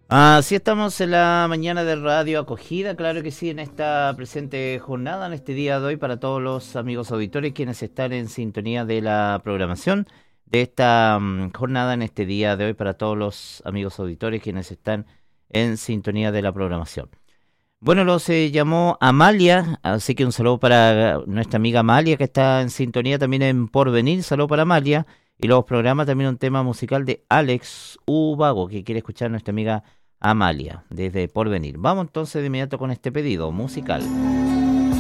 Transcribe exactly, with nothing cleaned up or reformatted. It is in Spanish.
Así estamos en la mañana de Radio Acogida, claro que sí, en esta presente jornada, en este día de hoy, para todos los amigos auditores quienes están en sintonía de la programación de esta mm, jornada, en este día de hoy, para todos los amigos auditores quienes están en sintonía de la programación. Bueno, lo se llamó Amalia, así que un saludo para nuestra amiga Amalia que está en sintonía también en Porvenir, saludo para Amalia. Y los programas también un tema musical de Alex Ubago que quiere escuchar nuestra amiga Amalia desde Porvenir. Vamos entonces de inmediato con este pedido musical.